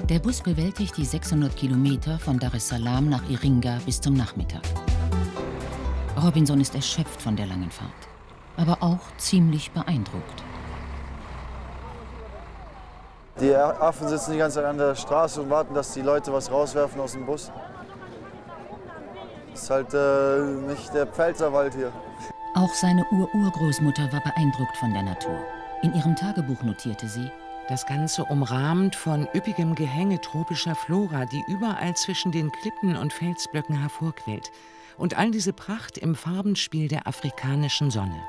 Der Bus bewältigt die 600 Kilometer von Dar es Salaam nach Iringa bis zum Nachmittag. Robinson ist erschöpft von der langen Fahrt, aber auch ziemlich beeindruckt. Die Affen sitzen die ganze Zeit an der Straße und warten, dass die Leute was rauswerfen aus dem Bus. Das ist halt nicht der Pfälzerwald hier. Auch seine Urgroßmutter war beeindruckt von der Natur. In ihrem Tagebuch notierte sie: Das Ganze umrahmt von üppigem Gehänge tropischer Flora, die überall zwischen den Klippen und Felsblöcken hervorquillt. Und all diese Pracht im Farbenspiel der afrikanischen Sonne.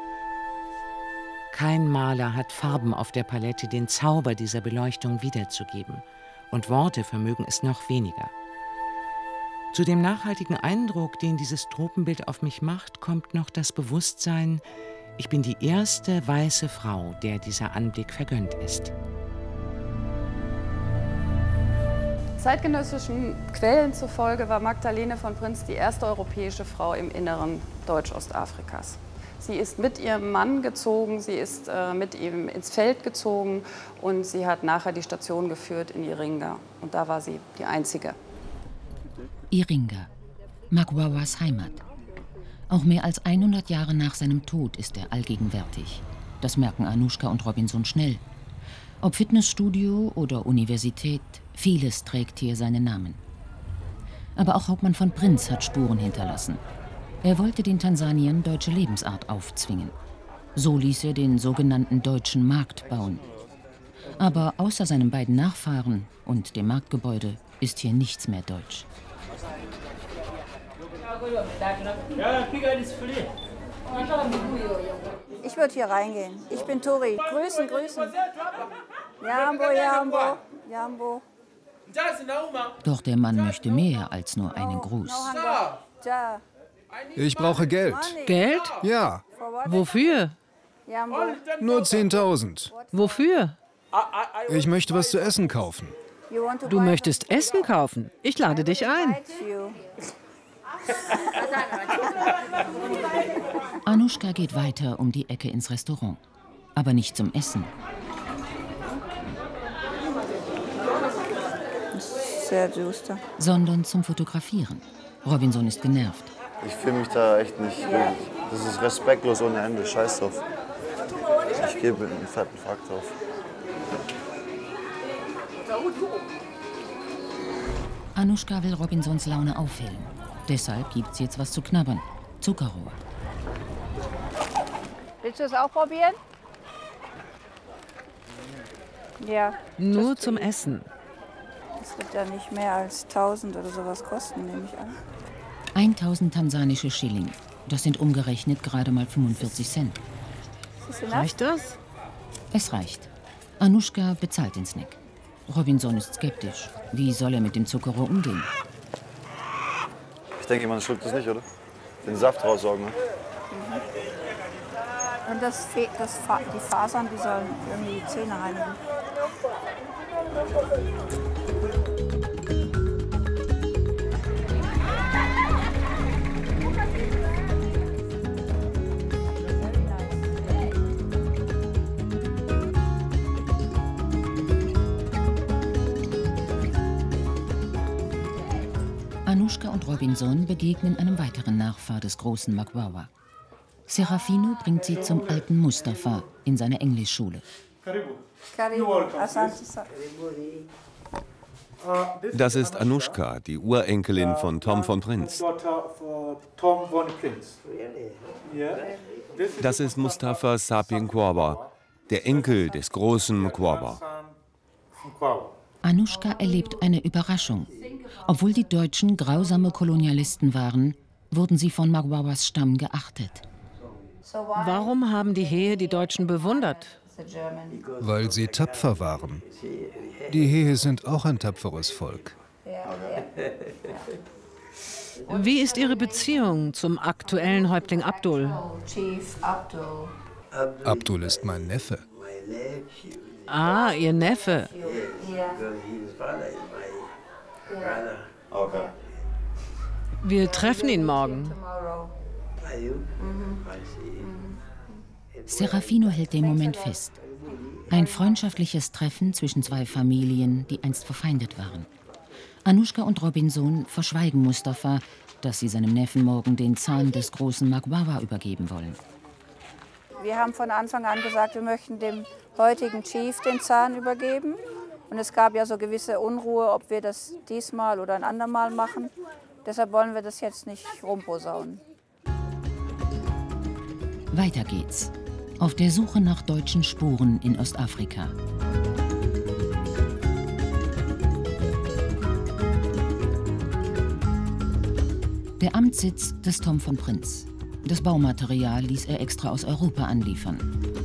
Kein Maler hat Farben auf der Palette, den Zauber dieser Beleuchtung wiederzugeben. Und Worte vermögen es noch weniger. Zu dem nachhaltigen Eindruck, den dieses Tropenbild auf mich macht, kommt noch das Bewusstsein, ich bin die erste weiße Frau, der dieser Anblick vergönnt ist. Zeitgenössischen Quellen zufolge war Magdalene von Prinz die erste europäische Frau im Inneren Deutsch-Ostafrikas. Sie ist mit ihrem Mann gezogen, sie ist mit ihm ins Feld gezogen und sie hat nachher die Station geführt in Iringa. Und da war sie die Einzige. Iringa, Magwawas Heimat. Auch mehr als 100 Jahre nach seinem Tod ist er allgegenwärtig. Das merken Anushka und Robinson schnell. Ob Fitnessstudio oder Universität, vieles trägt hier seinen Namen. Aber auch Hauptmann von Prinz hat Spuren hinterlassen. Er wollte den Tansaniern deutsche Lebensart aufzwingen. So ließ er den sogenannten Deutschen Markt bauen. Aber außer seinen beiden Nachfahren und dem Marktgebäude ist hier nichts mehr deutsch. Ich würde hier reingehen. Ich bin Tori. Grüßen, grüßen. Jambo, Jambo, Jambo. Doch der Mann möchte mehr als nur einen Gruß. Ich brauche Geld. Geld? Ja. Wofür? Nur 10.000. Wofür? Ich möchte was zu essen kaufen. Du möchtest Essen kaufen? Ich lade dich ein. Anushka geht weiter um die Ecke ins Restaurant. Aber nicht zum Essen. Sehr düster. Sondern zum Fotografieren. Robinson ist genervt. Ich fühle mich da echt nicht. Das ist respektlos ohne Ende. Scheiß drauf. Ich gebe einen fetten Fakt drauf. Anushka will Robinsons Laune aufhellen. Deshalb gibt's jetzt was zu knabbern. Zuckerrohr. Willst du es auch probieren? Ja. Nur zum Essen. Das wird ja nicht mehr als 1000 oder sowas kosten, nehme ich an. 1000 tansanische Schilling. Das sind umgerechnet gerade mal 45 Cent. Reicht das? Es reicht. Anushka bezahlt den Snack. Robinson ist skeptisch. Wie soll er mit dem Zuckerrohr umgehen? Ich denke, man schluckt das nicht, oder? Den Saft raussaugen, ne? Und die Fasern, die sollen irgendwie die Zähne reinigen. Anushka und Robinson begegnen einem weiteren Nachfahr des großen Magwawa. Serafino bringt sie zum alten Mustafa in seine Englischschule. Das ist Anushka, die Urenkelin von Tom von Prinz. Das ist Mustafa Sapien Mkwawa, der Enkel des großen Mkwawa. Anushka erlebt eine Überraschung. Obwohl die Deutschen grausame Kolonialisten waren, wurden sie von Magwawas Stamm geachtet. Warum haben die Hehe die Deutschen bewundert? Weil sie tapfer waren. Die Hehe sind auch ein tapferes Volk. Wie ist Ihre Beziehung zum aktuellen Häuptling Abdul? Abdul ist mein Neffe. Ah, Ihr Neffe. Wir treffen ihn morgen. Serafino hält den Moment fest. Ein freundschaftliches Treffen zwischen zwei Familien, die einst verfeindet waren. Anushka und Robinson verschweigen Mustafa, dass sie seinem Neffen morgen den Zahn des großen Magwawa übergeben wollen. Wir haben von Anfang an gesagt, wir möchten dem heutigen Chief den Zahn übergeben. Und es gab ja so gewisse Unruhe, ob wir das diesmal oder ein andermal machen. Deshalb wollen wir das jetzt nicht rumposaunen. Weiter geht's. Auf der Suche nach deutschen Spuren in Ostafrika. Der Amtssitz des Tom von Prinz. Das Baumaterial ließ er extra aus Europa anliefern.